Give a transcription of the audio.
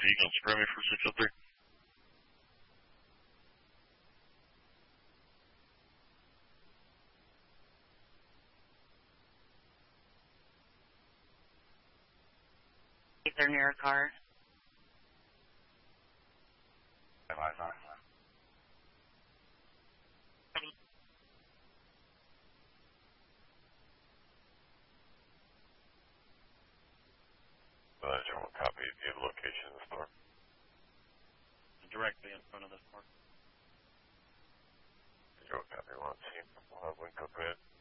you gonna spray me for 603? If they're near a car. Eyes on. General copy. Do you have a location of the store? Directly in front of the store. General copy. We'll have Winco, go ahead.